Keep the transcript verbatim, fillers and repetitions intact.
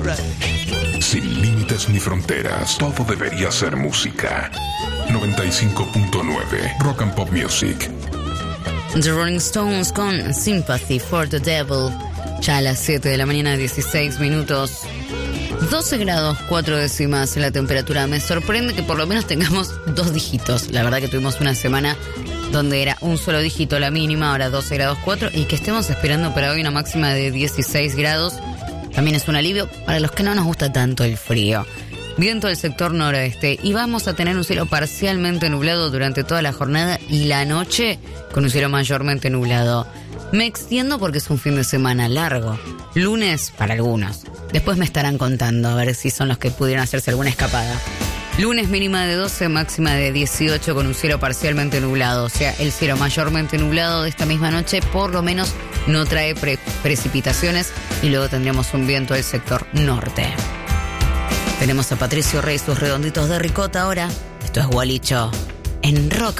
Sin límites ni fronteras, todo debería ser música. noventa y cinco punto nueve Rock and Pop Music. The Rolling Stones con Sympathy for the Devil. Ya a las siete de la mañana, dieciséis minutos. doce grados, cuatro décimas la temperatura. Me sorprende que por lo menos tengamos dos dígitos. La verdad que tuvimos una semana donde era un solo dígito la mínima, ahora doce grados cuatro, y que estemos esperando para hoy una máxima de dieciséis grados. También es un alivio para los que no nos gusta tanto el frío. Viento del sector noroeste y vamos a tener un cielo parcialmente nublado durante toda la jornada y la noche con un cielo mayormente nublado. Me extiendo porque es un fin de semana largo. Lunes para algunos. Después me estarán contando a ver si son los que pudieron hacerse alguna escapada. Lunes mínima de doce, máxima de dieciocho con un cielo parcialmente nublado. O sea, el cielo mayormente nublado de esta misma noche por lo menos no trae pre- precipitaciones y luego tendríamos un viento del sector norte. Tenemos a Patricio Rey, sus redonditos de ricota ahora. Esto es Gualicho en Rock.